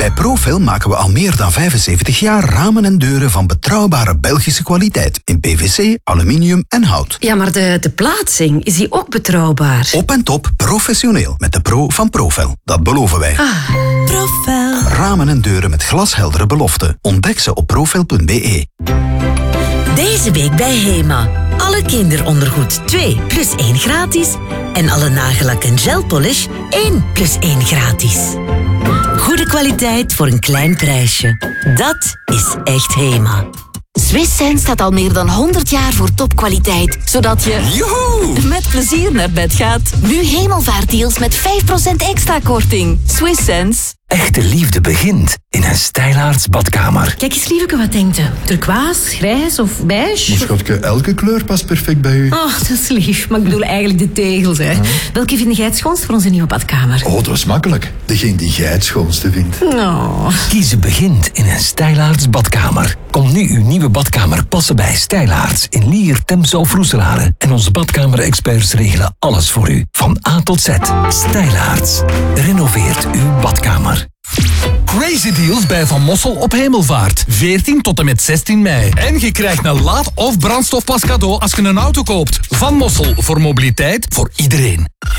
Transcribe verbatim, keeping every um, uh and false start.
Bij Profil maken we al meer dan vijfenzeventig jaar ramen en deuren van betrouwbare Belgische kwaliteit. In P V C, aluminium en hout. Ja, maar de, de plaatsing, is die ook betrouwbaar? Op en top professioneel met de pro van Profil. Dat beloven wij. Ah, Profil. Ramen en deuren met glasheldere beloften. Ontdek ze op profil punt b e. Deze week bij Hema. Alle kinderondergoed twee plus één gratis. En alle nagellak en gelpolish één plus één gratis. Goede kwaliteit voor een klein prijsje. Dat is echt Hema. Swiss Sense staat al meer dan honderd jaar voor topkwaliteit, zodat je Joehoe! met plezier naar bed gaat. Nu hemelvaartdeals met vijf procent extra korting. Swiss Sense. Echte liefde begint in een Stijlaarts badkamer. kijk eens, lieveke, wat denkt u? Turquoise, grijs of beige? Maar schatje, elke kleur past perfect bij u. Oh, dat is lief, maar ik bedoel eigenlijk de tegels, hè. Welke vind jij het schoonst voor onze nieuwe badkamer? Oh, dat is makkelijk. Degene die jij het schoonste vindt. Oh. Kiezen begint in een Stijlaarts badkamer. Kom nu uw nieuwe badkamer passen bij Stijlaarts in Lier, Temse of Roeselare. En onze badkamerexperts regelen alles voor u. Van A tot Z. Stijlaarts. Renoveert uw badkamer. Crazy deals bij Van Mossel op Hemelvaart. veertien tot en met zestien mei. En je krijgt een laad- of brandstofpas cadeau als je een auto koopt. Van Mossel, voor mobiliteit voor iedereen.